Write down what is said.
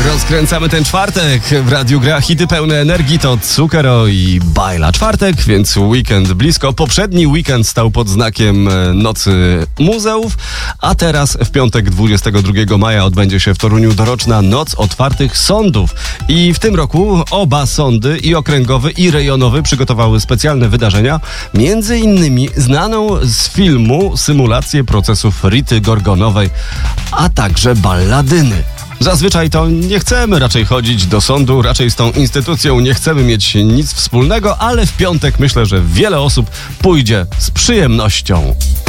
Rozkręcamy ten czwartek. W radiu gra hity pełne energii, to Cukero i Bajla. Czwartek, więc weekend blisko. Poprzedni weekend stał pod znakiem Nocy Muzeów, a teraz w piątek 22 maja odbędzie się w Toruniu doroczna Noc Otwartych Sądów. I w tym roku oba sądy, i okręgowy, i rejonowy, przygotowały specjalne wydarzenia, między innymi znaną z filmu symulację procesów Rity Gorgonowej, a także balladyny. Zazwyczaj to nie chcemy raczej chodzić do sądu, raczej z tą instytucją nie chcemy mieć nic wspólnego, ale w piątek myślę, że wiele osób pójdzie z przyjemnością.